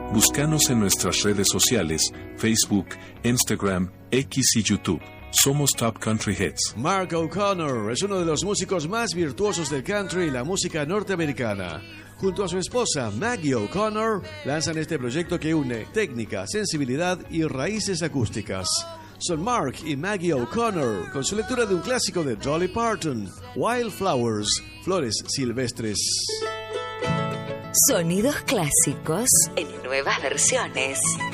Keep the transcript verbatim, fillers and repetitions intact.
Búscanos en nuestras redes sociales, Facebook, Instagram, X y YouTube. Somos Top Country Hits. Mark O'Connor es uno de los músicos más virtuosos del country y la música norteamericana. Junto a su esposa Maggie O'Connor, lanzan este proyecto que une técnica, sensibilidad y raíces acústicas. Son Mark y Maggie O'Connor con su lectura de un clásico de Dolly Parton, Wildflowers, Flores Silvestres. Sonidos clásicos en nuevas versiones.